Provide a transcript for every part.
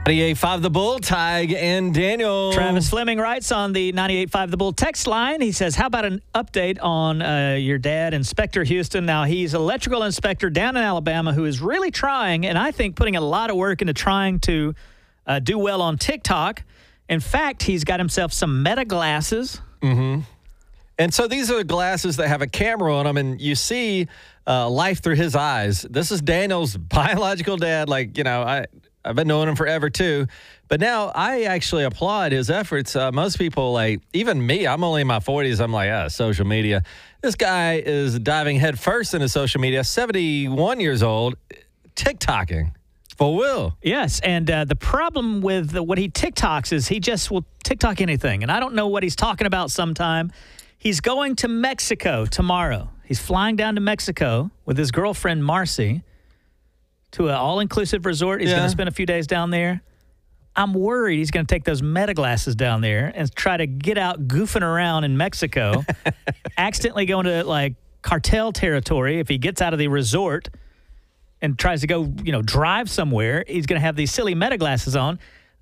98.5 The Bull, Tig and Daniel. Travis Fleming writes on the 98.5 The Bull text line. He says, how about an update on your dad, Inspector Houston? Now, he's an electrical inspector down in Alabama who is really trying, and I think putting a lot of work into trying to do well on TikTok. In fact, he's got himself some Meta glasses. Mm-hmm. And so these are the glasses that have a camera on them, and you see life through his eyes. This is Daniel's biological dad. I've been knowing him forever, too. But now I actually applaud his efforts. Most people, even me, I'm only in my 40s. I'm like, social media. This guy is diving headfirst into social media, 71 years old, TikToking. For Will. Yes, and the problem with what he TikToks is he just will TikTok anything. And I don't know what he's talking about sometime. He's going to Mexico tomorrow. He's flying down to Mexico with his girlfriend, Marcy, to an all-inclusive resort. He's going to spend a few days down there. I'm worried he's going to take those Meta glasses down there and try to get out goofing around in Mexico, accidentally go into, cartel territory if he gets out of the resort and tries to go, drive somewhere. He's going to have these silly Meta glasses on.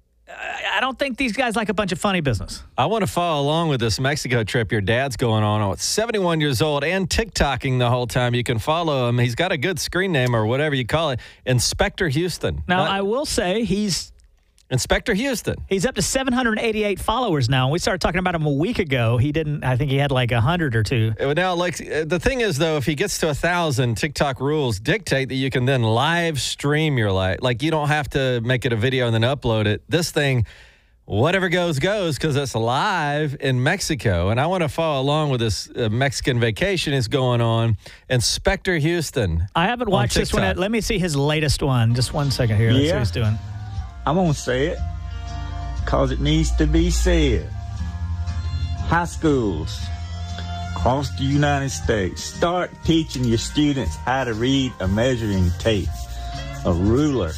I don't think these guys like a bunch of funny business. I want to follow along with this Mexico trip your dad's going on. Oh, it's 71 years old and TikToking the whole time. You can follow him. He's got a good screen name or whatever you call it. Inspector Houston. Now, I will say he's Inspector Houston. He's up to 788 followers now. We started talking about him a week ago. I think he had 100 or two. Now, the thing is, though, if he gets to 1,000, TikTok rules dictate that you can then live stream your life. You don't have to make it a video and then upload it. This thing, whatever goes, because it's live in Mexico. And I want to follow along with this Mexican vacation is going on. Inspector Houston. I haven't watched this one. Let me see his latest one. Just 1 second here. Let's see what he's doing. I'm going to say it because it needs to be said. High schools across the United States, start teaching your students how to read a measuring tape, a ruler.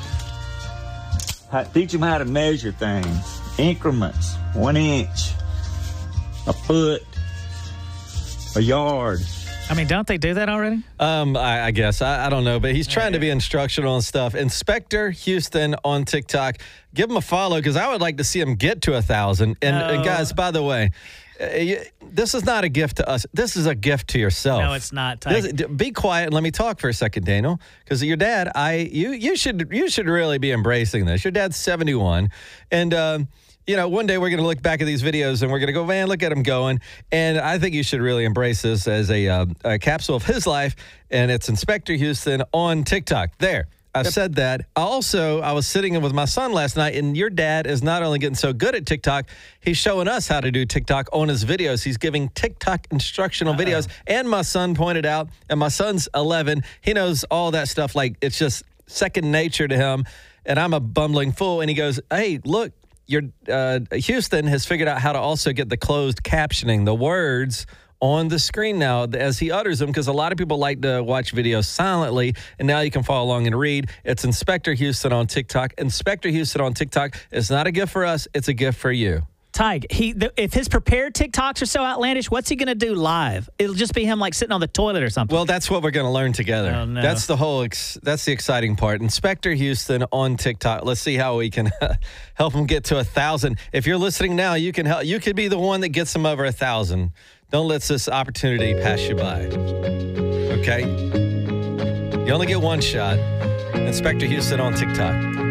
Teach them how to measure things, increments, 1 inch, a foot, a yard. Don't they do that already? I guess. I don't know, but he's trying to be instructional and stuff. Inspector Houston on TikTok. Give him a follow because I would like to see him get to 1,000. And guys, by the way, this is not a gift to us. This is a gift to yourself. No, it's not. Be quiet and let me talk for a second, Daniel, because your dad, you should really be embracing this. Your dad's 71, and one day we're going to look back at these videos and we're going to go, man, look at him going. And I think you should really embrace this as a capsule of his life. And it's Inspector Houston on TikTok. There. I've said that. I was sitting with my son last night, and your dad is not only getting so good at TikTok, he's showing us how to do TikTok on his videos. He's giving TikTok instructional videos. And my son pointed out, and my son's 11, he knows all that stuff. It's just second nature to him. And I'm a bumbling fool. And he goes, hey, look. Houston has figured out how to also get the closed captioning, the words on the screen now as he utters them, because a lot of people like to watch videos silently, and now you can follow along and read. It's Inspector Houston on TikTok. Inspector Houston on TikTok is not a gift for us. It's a gift for you. Tig, if his prepared TikToks are so outlandish, what's he going to do live? It'll just be him sitting on the toilet or something. Well, that's what we're going to learn together. Oh, no. That's the exciting part. Inspector Houston on TikTok. Let's see how we can help him get to 1,000. If you're listening now, you can help. You could be the one that gets him over 1,000. Don't let this opportunity pass you by. Okay? You only get one shot. Inspector Houston on TikTok.